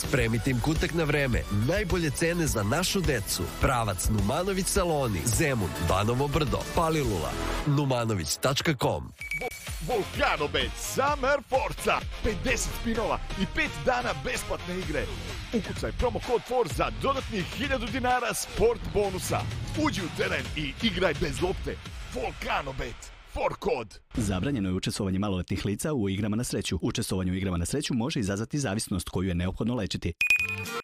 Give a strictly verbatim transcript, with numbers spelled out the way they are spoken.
Spremite im kutak na vreme. Najbolje cene za našu decu. Pravac Numanović saloni. Zemun, Banovo Brdo, Palilula. numanović tačka com. Volkanobet Summer Forza, pedeset spinova i pet dana besplatne igre. Ukucaj promo kod FOR za dodatnih hiljadu dinara sport bonusa. Uđi u teren i igraj bez lopte. Volkanobet, FOR kod. Zabranjeno je učestvovanje maloletnih lica u igrama na sreću. Učestvovanje u igrama na sreću može izazvati zavisnost koju je neophodno lečiti.